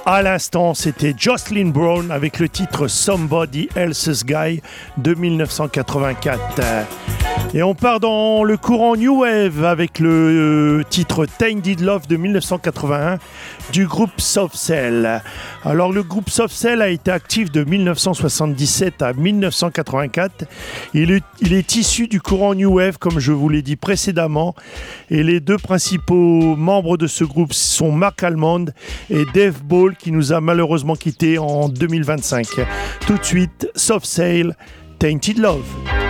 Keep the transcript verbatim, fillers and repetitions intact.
À l'instant, c'était Jocelyn Brown avec le titre Somebody Else's Guy de dix-neuf cent quatre-vingt-quatre. Et on part dans le courant New Wave avec le titre Tainted Love de dix-neuf cent quatre-vingt-un du groupe Soft Cell. Alors le groupe Soft Cell a été actif de dix-neuf cent soixante-dix-sept à dix-neuf cent quatre-vingt-quatre. Il est, il est issu du courant New Wave comme je vous l'ai dit précédemment. Et les deux principaux membres de ce groupe sont Mark Almond et Dave Ball qui nous a malheureusement quittés en deux mille vingt-cinq. Tout de suite, Soft Cell, Tainted Love.